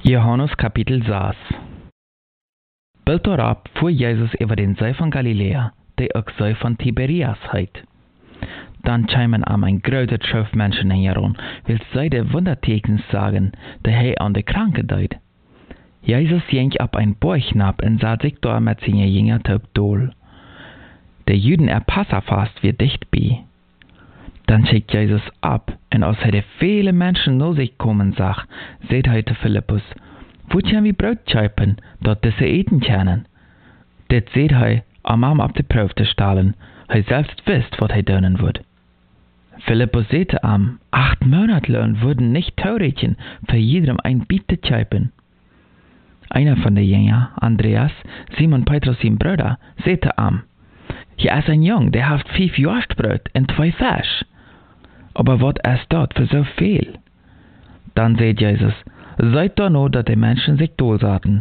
Johannes Kapitel 6. Bald daarop fuhr Jesus über den See von Galiläa, der auch See von Tiberias heet. Dann kämen ein großer Schuf Menschen heran, will sie de Wundertekens sagen, die er an de Kranke deed. Jesus ging ab ein Borgnab und sah sich dort mit seinen Jüngern taub dool. De Juden Passafast wie dicht bei. Dann schickt Jesus ab, und als er viele Menschen nach sich kommen sah, sagt er zu Philippus, wo können wir Brot schäupen, dat diese eten können? Det sagt er, am auf die Probe zu stellen, er selbst wisst, was er tun wird. Philippus sagte ihm, 8 Monatslöhne würden nicht taurechen, für jedem ein Biet zu schäupen. Einer von den Jüngern, Andreas, Simon Petrus sein Bruder, sagte ihm, hier ist ein Jung, der hat 5 Jostbrot und 2 Fisch. Aber was ist dort für so viel? Dann sagt Jesus, seid da nur, dass die Menschen sich durchsaten.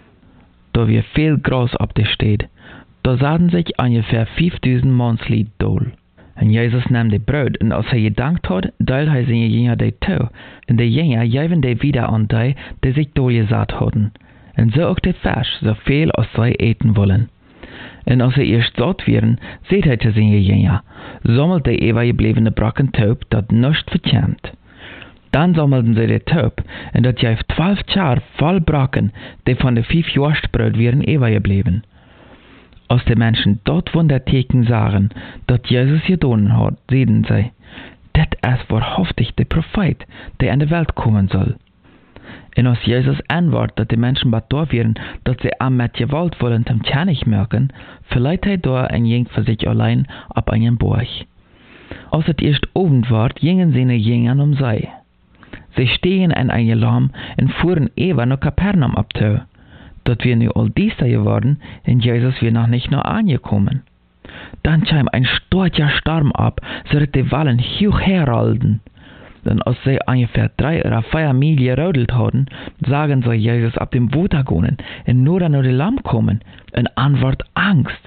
Da wir viel Gras auf der steht, da sahen sich ungefähr 5000 Mannslied dohl. Und Jesus nahm das Brot, und als er gedankt hat, teilte er seine Jünger die zu, und die Jünger gaben die wieder an die sich durchgesat hatten. Und so auch die Fisch, so viel als sie eten wollen. Und als sie erst satt waren, sagt er zu seinen Jünger, sammelt die übergebliebene Brocken Taub, dat nichts verkämmt. Dann sammelten sie die Taub, und dat gab 12 Schar voll Brocken, die von den 5 Jostbrot waren übergeblieben. Als die Menschen dort Wunderteken sahen, dat Jesus getan hat, sagten sie, das ist wahrhaftig der Prophet, der in die Welt kommen soll. Und als Jesus antwortet, dass die Menschen bedacht werden, dass sie am mit Gewalt wollen zum König merken, verleiht er da ein Jüng für sich allein ab einen Burg. Als es erst Abend ward, gingen seine Jünger um sie. Sie stehen in einem Lamm und fuhren über nach Kapernaum abzu. Dort wir nu all dieser geworden, und Jesus wir noch nicht noch angekommen. Dann kam ein starker Sturm ab, so dass die Wallen hoch herrollten. Denn als sie ungefähr 3 oder 4 Meilen gerodelt hatten, sagen sie Jesus ab dem Wasser gehen und nur an die Lamm kommen, und Antwort Angst.